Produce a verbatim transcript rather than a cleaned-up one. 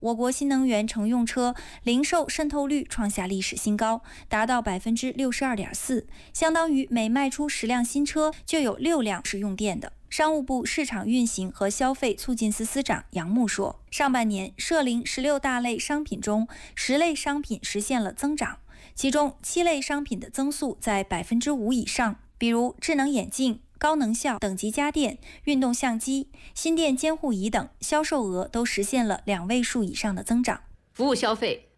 我国新能源乘用车零售渗透率创下历史新高，达到 百分之六十二点四， 相当于每卖出十辆新车就有六辆是用电的。商务部市场运行和消费促进司司长杨牧说，上半年涉零十六大类商品中，十类商品实现了增长，其中七类商品的增速在 百分之五 以上，比如智能眼镜、高能效等级家电、运动相机、心电监护仪等，销售额都实现了两位数以上的增长。 服务消费